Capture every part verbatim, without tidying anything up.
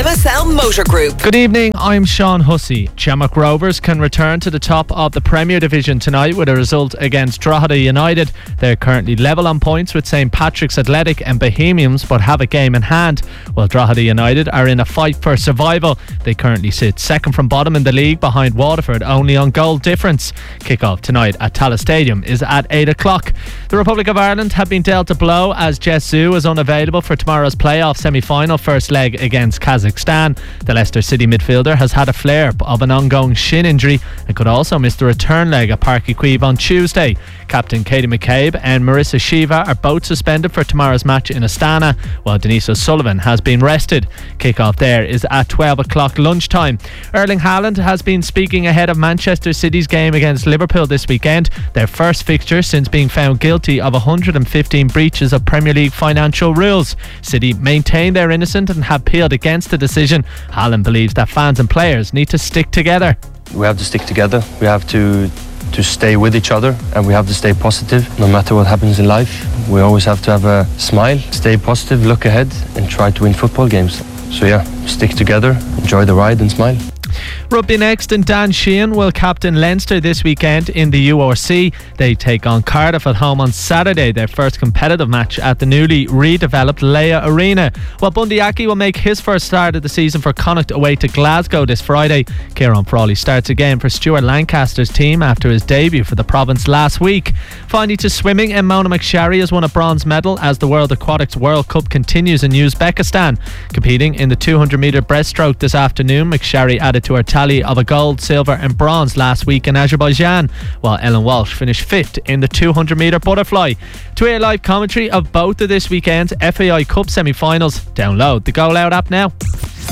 S L Motor Group. Good evening, I'm Sean Hussey. Chamrock Rovers can return to the top of the Premier Division tonight with a result against Drogheda United. They're currently level on points with St Patrick's Athletic and Bohemians, but have a game in hand. While Drogheda United are in a fight for survival, they currently sit second from bottom in the league behind Waterford, only on goal difference. Kick-off tonight at Tallaght Stadium is at eight o'clock. The Republic of Ireland have been dealt a blow as Jess Zhu is unavailable for tomorrow's playoff semi-final first leg against Kazakhstan. The Leicester City midfielder has had a flare-up of an ongoing shin injury and could also miss the return leg at Páirc Uí Chaoimh on Tuesday. Captain Katie McCabe and Marissa Shiva are both suspended for tomorrow's match in Astana, while Denise O'Sullivan has been rested. Kick-off there is at twelve o'clock lunchtime. Erling Haaland has been speaking ahead of Manchester City's game against Liverpool this weekend, their first fixture since being found guilty of one hundred fifteen breaches of Premier League financial rules. City maintain they're innocent and have appealed against the decision. Haaland believes that fans and players need to stick together. We have to stick together. We have to to stay with each other, and we have to stay positive no matter what happens in life. We always have to have a smile, stay positive, look ahead and try to win football games. So yeah, stick together, enjoy the ride and smile. Rugby next, and Dan Sheehan will captain Leinster this weekend in the U R C. They take on Cardiff at home on Saturday, their first competitive match at the newly redeveloped Leia Arena. While Bundy Aki will make his first start of the season for Connacht away to Glasgow this Friday. Kieran Frawley starts again for Stuart Lancaster's team after his debut for the province last week. Finally to swimming, and Mona McSharry has won a bronze medal as the World Aquatics World Cup continues in Uzbekistan. Competing in the two hundred metre breaststroke this afternoon, McSharry added to her tally of a gold, silver and bronze last week in Azerbaijan, while Ellen Walsh finished fifth in the two hundred metre butterfly. To hear live commentary of both of this weekend's F A I Cup semi-finals, download the Go Loud app now.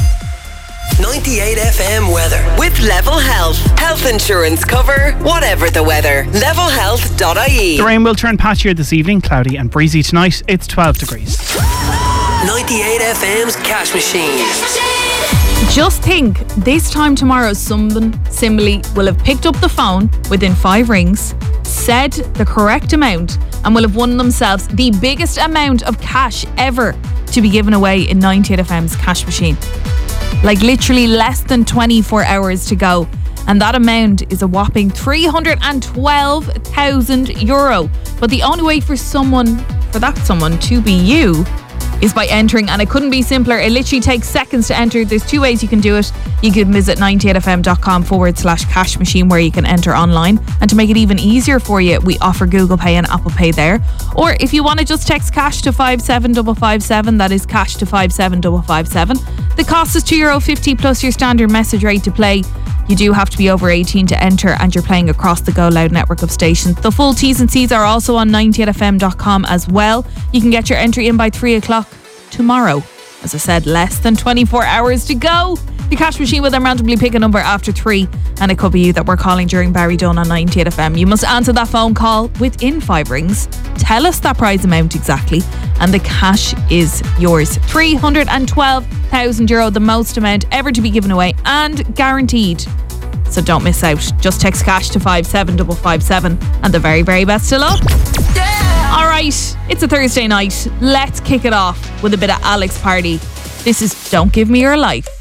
ninety-eight F M weather with Level Health. Health insurance cover, whatever the weather. level health dot I E. The rain will turn patchier this evening, cloudy and breezy tonight. It's twelve degrees. ninety-eight F M's Cash Machine. Just think, this time tomorrow someone similarly will have picked up the phone within five rings, said the correct amount, and will have won themselves the biggest amount of cash ever to be given away in ninety-eight F M's Cash Machine. Like literally less than twenty-four hours to go, and that amount is a whopping three hundred twelve thousand euro. But the only way for someone, for that someone to be you, is by entering, and it couldn't be simpler. It literally takes seconds to enter. There's two ways you can do it. You can visit ninety-eight F M dot com forward slash cash machine where you can enter online, and to make it even easier for you, we offer Google Pay and Apple Pay there. Or if you want to just text cash to five seven five five seven, that is cash to five seven five five seven. The cost is two euro fifty plus your standard message rate to play. You do have to be over eighteen to enter, and you're playing across the Go Loud network of stations. The full T's and C's are also on ninety-eight F M dot com as well. You can get your entry in by three o'clock tomorrow. As I said, less than twenty-four hours to go. The Cash Machine will then randomly pick a number after three, and it could be you that we're calling during Barry Dunn on ninety-eight F M. You must answer that phone call within five rings. Tell us that prize amount exactly, and the cash is yours. three hundred twelve thousand euro, the most amount ever to be given away, and guaranteed. So don't miss out. Just text cash to five seven five five seven, and the very, very best of luck. Alright, it's a Thursday night. Let's kick it off with a bit of Alex Party. This is Don't Give Me Your Life.